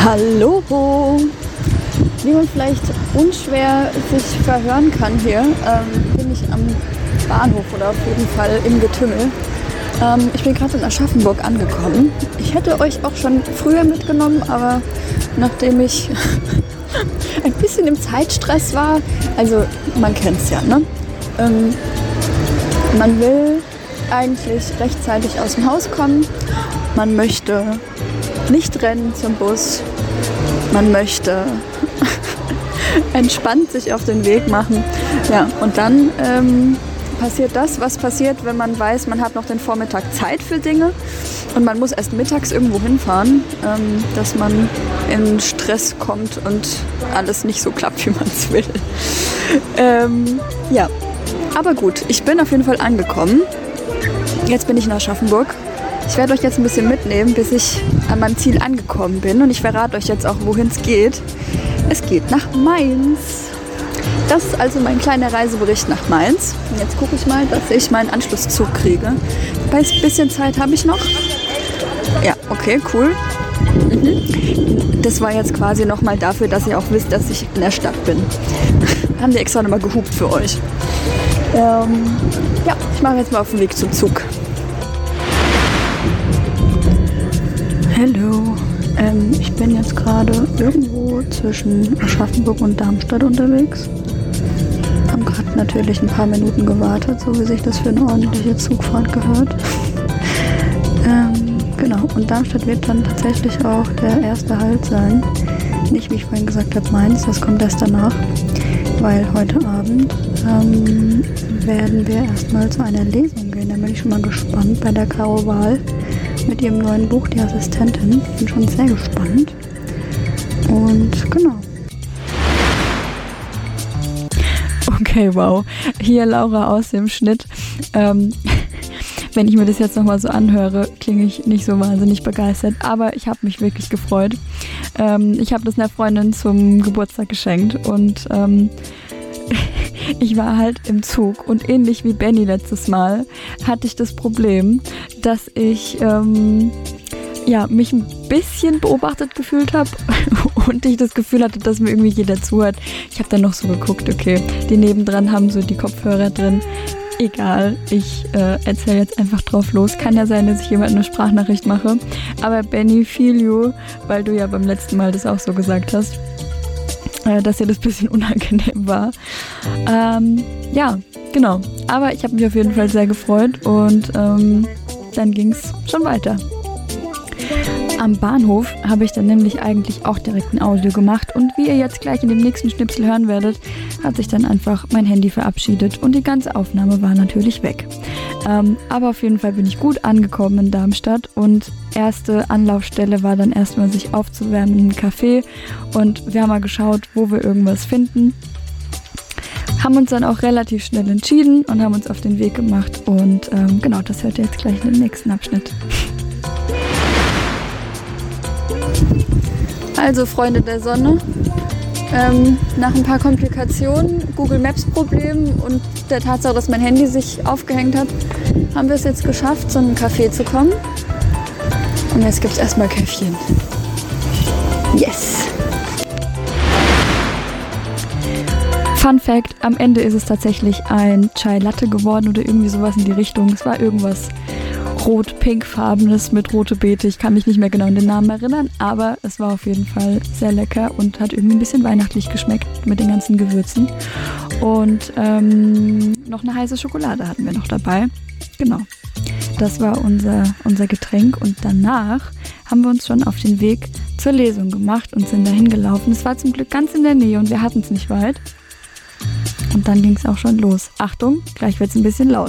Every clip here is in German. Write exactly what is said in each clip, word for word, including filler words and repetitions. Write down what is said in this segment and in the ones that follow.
Hallo, wie man vielleicht unschwer sich verhören kann hier, ähm, bin ich am Bahnhof oder auf jeden Fall im Getümmel. Ähm, ich bin gerade in Aschaffenburg angekommen. Ich hätte euch auch schon früher mitgenommen, aber nachdem ich ein bisschen im Zeitstress war, also man kennt es ja, ne? Ähm, man will eigentlich rechtzeitig aus dem Haus kommen, man möchte nicht rennen zum Bus, man möchte entspannt sich auf den Weg machen. Ja, und dann ähm, passiert das, was passiert, wenn man weiß, man hat noch den Vormittag Zeit für Dinge und man muss erst mittags irgendwo hinfahren, ähm, dass man in Stress kommt und alles nicht so klappt, wie man es will. ähm, ja, aber gut, ich bin auf jeden Fall angekommen. Jetzt bin ich in Aschaffenburg. Ich werde euch jetzt ein bisschen mitnehmen, bis ich an meinem Ziel angekommen bin. Und ich verrate euch jetzt auch, wohin es geht. Es geht nach Mainz. Das ist also mein kleiner Reisebericht nach Mainz. Und jetzt gucke ich mal, dass ich meinen Anschlusszug kriege. Ein bisschen Zeit habe ich noch. Ja, okay, cool. Mhm. Das war jetzt quasi nochmal dafür, dass ihr auch wisst, dass ich in der Stadt bin. Haben die extra nochmal gehupt für euch. Ähm, ja, ich mache jetzt mal auf den Weg zum Zug. Hallo, ähm, ich bin jetzt gerade irgendwo zwischen Aschaffenburg und Darmstadt unterwegs. Haben gerade natürlich ein paar Minuten gewartet, so wie sich das für eine ordentliche Zugfahrt gehört. ähm, genau, und Darmstadt wird dann tatsächlich auch der erste Halt sein. Nicht, wie ich vorhin gesagt habe, Mainz, das kommt erst danach. Weil heute Abend ähm, werden wir erstmal zu einer Lesung gehen. Da bin ich schon mal gespannt bei der Caro Wahl mit ihrem neuen Buch, Die Assistentin. Bin schon sehr gespannt. Und genau. Okay, wow. Hier Laura aus dem Schnitt. Ähm, wenn ich mir das jetzt nochmal so anhöre, klinge ich nicht so wahnsinnig begeistert. Aber ich habe mich wirklich gefreut. Ähm, ich habe das einer Freundin zum Geburtstag geschenkt. Und ähm, ich war halt im Zug. Und ähnlich wie Benny letztes Mal hatte ich das Problem, dass ich ähm, ja, mich ein bisschen beobachtet gefühlt habe und ich das Gefühl hatte, dass mir irgendwie jeder zuhört. Ich habe dann noch so geguckt, okay, die nebendran haben so die Kopfhörer drin. Egal, ich äh, erzähle jetzt einfach drauf los. Kann ja sein, dass ich jemand eine Sprachnachricht mache. Aber Benny, feel you, weil du ja beim letzten Mal das auch so gesagt hast, äh, dass dir das ein bisschen unangenehm war. Ähm, ja, genau. Aber ich habe mich auf jeden Fall sehr gefreut und ähm, dann ging es schon weiter. Am Bahnhof habe ich dann nämlich eigentlich auch direkt ein Audio gemacht und wie ihr jetzt gleich in dem nächsten Schnipsel hören werdet, hat sich dann einfach mein Handy verabschiedet und die ganze Aufnahme war natürlich weg. Ähm, aber auf jeden Fall bin ich gut angekommen in Darmstadt und erste Anlaufstelle war dann erstmal sich aufzuwärmen im Café und wir haben mal geschaut, wo wir irgendwas finden. Haben uns dann auch relativ schnell entschieden und haben uns auf den Weg gemacht und ähm, genau, das hört ihr jetzt gleich in dem nächsten Abschnitt. Also Freunde der Sonne, ähm, nach ein paar Komplikationen, Google Maps Problemen und der Tatsache, dass mein Handy sich aufgehängt hat, haben wir es jetzt geschafft, zu einem Café zu kommen. Und jetzt gibt es erstmal Käffchen. Yes! Fun Fact, am Ende ist es tatsächlich ein Chai Latte geworden oder irgendwie sowas in die Richtung. Es war irgendwas rot-pink-farbenes mit rote Beete. Ich kann mich nicht mehr genau an den Namen erinnern, aber es war auf jeden Fall sehr lecker und hat irgendwie ein bisschen weihnachtlich geschmeckt mit den ganzen Gewürzen. Und ähm, noch eine heiße Schokolade hatten wir noch dabei. Genau, das war unser, unser Getränk und danach haben wir uns schon auf den Weg zur Lesung gemacht und sind dahin gelaufen. Es war zum Glück ganz in der Nähe und wir hatten es nicht weit. Und dann ging es auch schon los. Achtung, gleich wird es ein bisschen laut.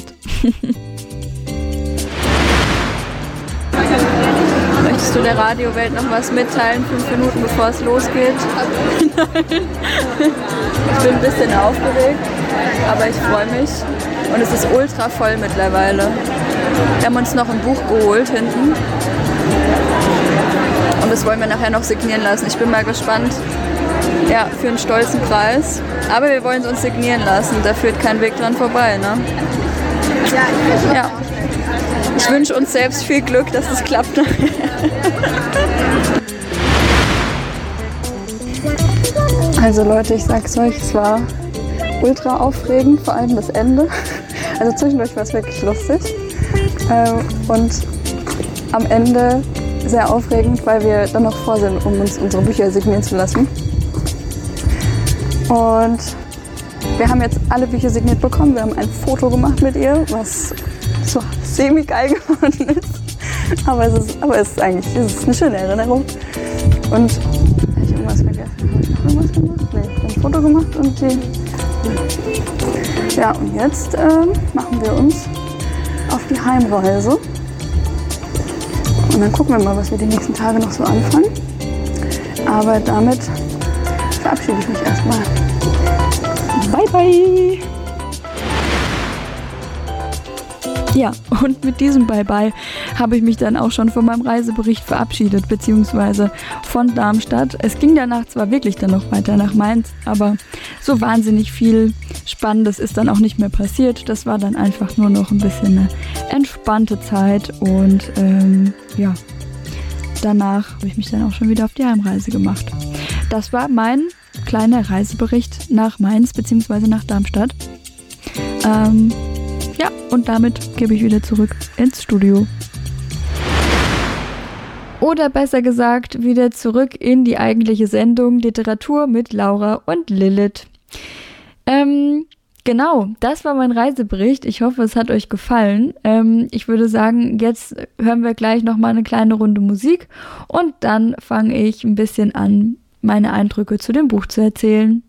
Möchtest du der Radiowelt noch was mitteilen, fünf Minuten bevor es losgeht? Nein. Ich bin ein bisschen aufgeregt, aber ich freue mich. Und es ist ultra voll mittlerweile. Wir haben uns noch ein Buch geholt hinten. Und das wollen wir nachher noch signieren lassen. Ich bin mal gespannt. Ja, für einen stolzen Preis. Aber wir wollen es uns signieren lassen. Da führt kein Weg dran vorbei, ne? Ja. Ich wünsche uns selbst viel Glück, dass es klappt. Also Leute, ich sag's euch, es war ultra aufregend, vor allem das Ende. Also zwischendurch war es wirklich lustig. Ähm, und am Ende sehr aufregend, weil wir dann noch vor sind, um uns unsere Bücher signieren zu lassen. Und wir haben jetzt alle Bücher signiert bekommen. Wir haben ein Foto gemacht mit ihr, was so semi-geil geworden ist. Aber es ist, aber es ist eigentlich es ist eine schöne Erinnerung. Und habe ich irgendwas vergessen? Habe ich noch irgendwas gemacht? Nee, ich habe ein Foto gemacht und die. Ja, und jetzt ähm, machen wir uns auf die Heimreise. Und dann gucken wir mal, was wir die nächsten Tage noch so anfangen. Aber damit verabschiede ich mich erstmal. Bye, bye! Ja, und mit diesem Bye-Bye habe ich mich dann auch schon von meinem Reisebericht verabschiedet, beziehungsweise von Darmstadt. Es ging danach zwar wirklich dann noch weiter nach Mainz, aber so wahnsinnig viel Spannendes ist dann auch nicht mehr passiert. Das war dann einfach nur noch ein bisschen eine entspannte Zeit und ähm, ja, danach habe ich mich dann auch schon wieder auf die Heimreise gemacht. Das war mein kleiner Reisebericht nach Mainz, beziehungsweise nach Darmstadt. Ähm, Ja, und damit gebe ich wieder zurück ins Studio. Oder besser gesagt, wieder zurück in die eigentliche Sendung Literatur mit Laura und Lilith. Ähm, genau, das war mein Reisebericht. Ich hoffe, es hat euch gefallen. Ähm, ich würde sagen, jetzt hören wir gleich nochmal eine kleine Runde Musik und dann fange ich ein bisschen an, meine Eindrücke zu dem Buch zu erzählen.